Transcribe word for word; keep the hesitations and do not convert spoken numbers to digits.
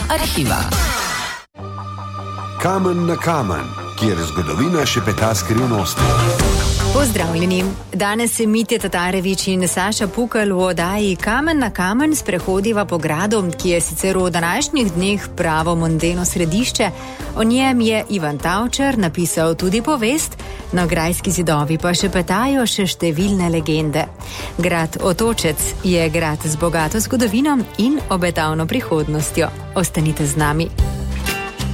arhiva. Kamen na kamen, kjer zgodovina šepeta skrivnosti. Pozdravljeni. Danes se Mitja Tatarević in Saša Pukal v oddaji Kamen na kamen sprehodiva po gradu, ki je sicer v današnjih dneh pravo mondeno središče. O njem je Ivan Tavčar napisal tudi povest, na grajski zidovi pa šepetajo še številne legende. Grad Otočec je grad z bogato zgodovino in obetavno prihodnostjo. Ostanite z nami.